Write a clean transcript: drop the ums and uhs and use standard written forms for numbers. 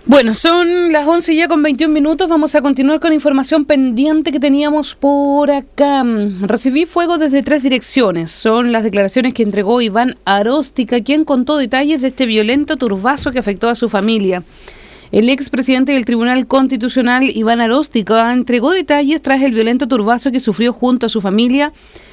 Bueno, son las 11 ya con 21 minutos. Vamos a continuar con información pendiente que teníamos por acá. Recibí fuego desde 3 direcciones. Son las declaraciones que entregó Iván Aróstica, quien contó detalles de este violento turbazo que afectó a su familia. El expresidente del Tribunal Constitucional, Iván Aróstica, entregó detalles tras el violento turbazo que sufrió junto a su familia